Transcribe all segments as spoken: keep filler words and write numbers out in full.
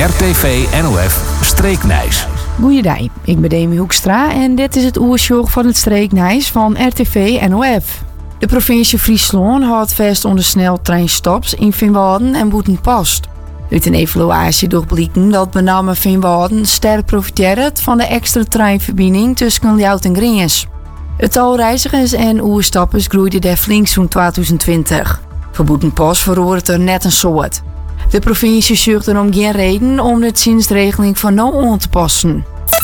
R T V N O F Streeknijs. Goeiedag, ik ben Demi Hoekstra en dit is het oersjoch van het Streeknijs van R T V N O F. De provincie Friesland houdt vast onder sneltreinstops in Veenwouden en Boetenpost. Uit een evaluatie doorblikken dat met name Veenwouden sterk profiteert van de extra treinverbinding tussen Ljouwert en Gringes. Het aantal reizigers en oerstappers groeide daar flink zo'n twintig twintig. Voor Boetenpost verroert er net een soort. De provincie zoekt erom geen reden om de zinsregeling van nou aan te passen.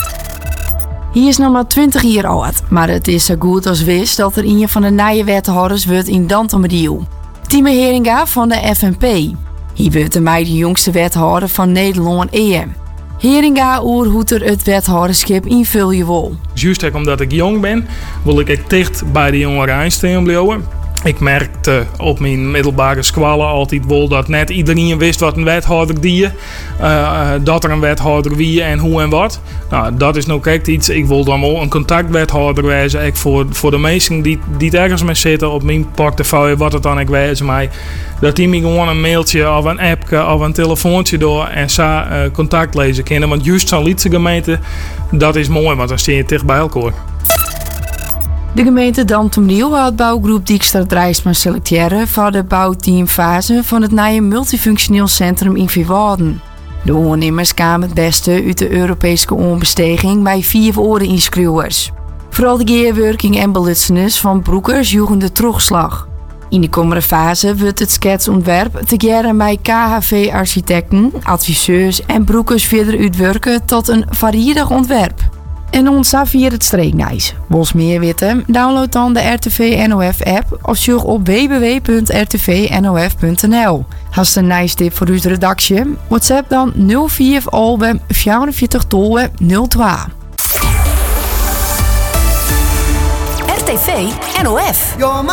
Hier is nog maar twintig jaar oud, maar het is zo goed als wist dat er een van de nieuwe wethouders wordt in Dantemediel. Time Heringa van de F N P. Hier wordt de mij de jongste wethouder van Nederland eer. Heringa oer hoe er het wethouderschap invul je wil. Juist omdat ik jong ben, wil ik echt dicht bij de jongeren aanstaan blijven. Ik merkte op mijn middelbare scholen altijd wel dat net iedereen wist wat een wethouder die uh, dat er een wethouder wie en hoe en wat. Nou, dat is nog echt iets. Ik wil dan wel een contactwethouder wezen. Ik voor, voor de mensen die, die ergens mee zitten op mijn portefeuille, wat het dan ik wezen mij. Dat die me gewoon een mailtje of een appje of een telefoontje door en zo uh, contact lezen kunnen. Want juist zo'n Lietse gemeente, dat is mooi, want dan sta je dicht bij elkaar. De gemeente Dantemediel had bouwgroep Dijkstra Drijsma selecteren voor de bouwteamfase van het nieuwe multifunctioneel centrum in Veenwouden. De ondernemers kwamen het beste uit de Europese onbesteging bij vier oren-inschrijvers. Vooral de gearwerking en belutsenis van broekers joegen de terugslag. In de komende fase wordt het schetsontwerp te bij K H V-architecten, adviseurs en broekers verder uitwerken tot een varierig ontwerp. En ons via het Streeknijs. Wils meer weten? Download dan de R T V N O F app of zoek op w w w punt r t v n o f punt n l. Hast een nice tip voor uw redactie? WhatsApp dan nul vier albe vierenveertig tolwe nul twee. R T V N O F.